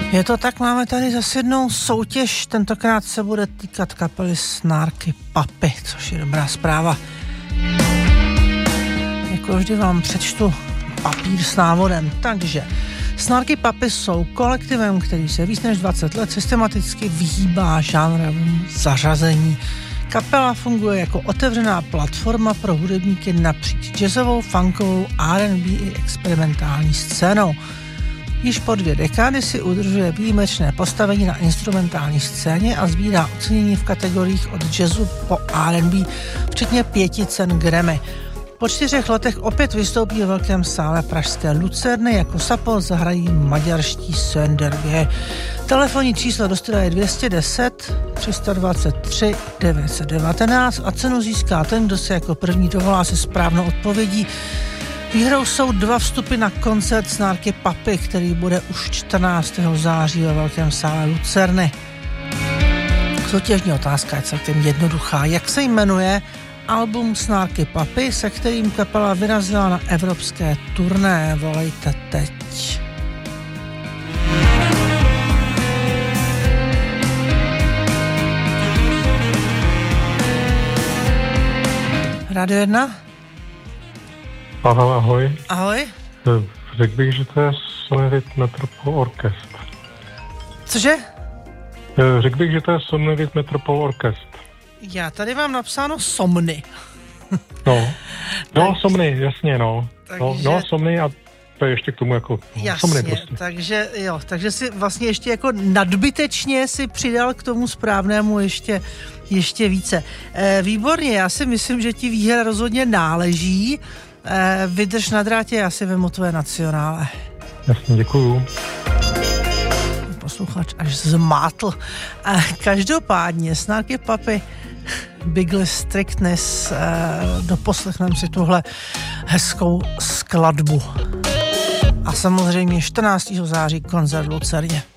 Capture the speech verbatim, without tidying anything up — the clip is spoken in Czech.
Je to tak, máme tady zase jednou soutěž, tentokrát se bude týkat kapely Snarky Puppy, což je dobrá zpráva. Jako vždy vám přečtu papír s návodem, takže Snarky Puppy jsou kolektivem, který se víc než dvacet let systematicky vyhýbá žánrovým zařazení. Kapela funguje jako otevřená platforma pro hudebníky napříč jazzovou, funkovou, R and B i experimentální scénou. Již po dvě dekády si udržuje výjimečné postavení na instrumentální scéně a sbírá ocenění v kategoriích od jazzu po R and B, včetně pěti cen Grammy. Po čtyřech letech opět vystoupí ve velkém sále pražské Lucerny, jako support zahrají maďarští Sönderbě. Telefonní číslo do studia je dvě stě deset tři sta dvacet tři devět set devatenáct a cenu získá ten, kdo se jako první dovolá se správnou odpovědí. Výhrou jsou dva vstupy na koncert Snarky Puppy, který bude už čtrnáctého září ve velkém sále Lucerny. Soutěžní otázka je celkem jednoduchá. Jak se jmenuje album Snarky Puppy, se kterým kapela vyrazila na evropské turné? Volejte teď. Radio jedna? Pavel, ahoj. Ahoj. Řekl bych, že to je Sonevit Metropol Orchestra. Cože? Řekl bych, že to je Sonevit Metropol Orchestra. Já tady mám napsáno Somny. No, no Somny, jasně, no. Takže... No, no Somny a to je ještě k tomu jako jasně, Somny prostě. takže jo, takže si vlastně ještě jako nadbytečně si přidal k tomu správnému ještě, ještě více. E, výborně, já si myslím, že ti výhra rozhodně náleží. E, vydrž na drátě, já si vemu tvoje nacionále. Jasně, děkuju. Posluchač až zmátl. E, každopádně, Snarky Puppy, Bigless Strictness, e, doposlechneme si tuhle hezkou skladbu. A samozřejmě čtrnáctého září koncert v Lucerně.